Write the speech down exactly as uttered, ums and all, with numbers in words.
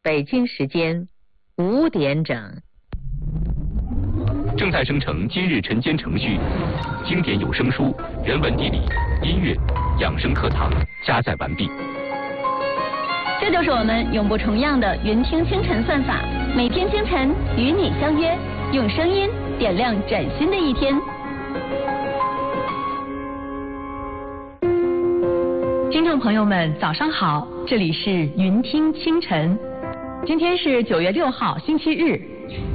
北京时间五点整。 正在生成今日晨间程序，经典有声书、人文地理、音乐、养生课堂加载完毕。 这就是我们永不重样的云听清晨算法，每天清晨与你相约，用声音点亮崭新的一天。 听众朋友们，早上好，这里是云听清晨。今天是九月六号，星期日，